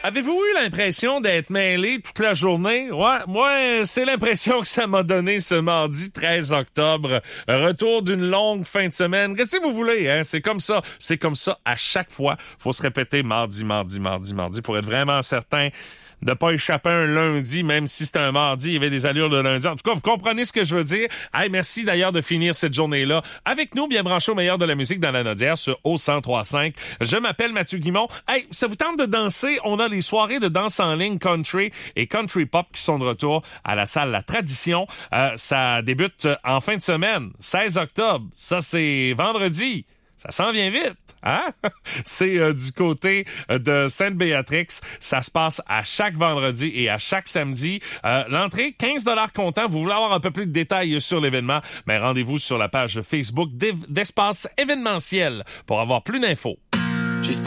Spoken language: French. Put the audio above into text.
Avez-vous eu l'impression d'être mêlé toute la journée? Ouais, moi, c'est l'impression que ça m'a donné ce mardi 13 octobre. Retour d'une longue fin de semaine. Qu'est-ce que vous voulez, hein? C'est comme ça. C'est comme ça à chaque fois. Faut se répéter mardi pour être vraiment certain de pas échapper un lundi, même si c'était un mardi, il y avait des allures de lundi. En tout cas, vous comprenez ce que je veux dire. Hey, merci d'ailleurs de finir cette journée-là avec nous, bien branché au meilleur de la musique dans la Nodière sur O1035. Je m'appelle Mathieu Guimond. Hey, ça vous tente de danser? On a les soirées de danse en ligne country et country pop qui sont de retour à la salle La Tradition. Ça débute en fin de semaine, 16 octobre. Ça, c'est vendredi. Ça s'en vient vite, hein? C'est du côté de Sainte-Béatrix. Ça se passe à chaque vendredi et à chaque samedi. L'entrée, 15 $ comptant. Vous voulez avoir un peu plus de détails sur l'événement? Mais rendez-vous sur la page Facebook d'Espace événementiel pour avoir plus d'infos.